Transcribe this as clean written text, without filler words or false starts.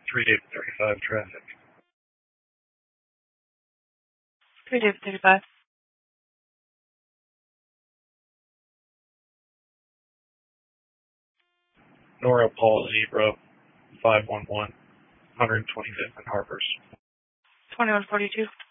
3 David 35 traffic. 3 David 35. Nora Paul Zebra 511, 125th and Harpers. 2142.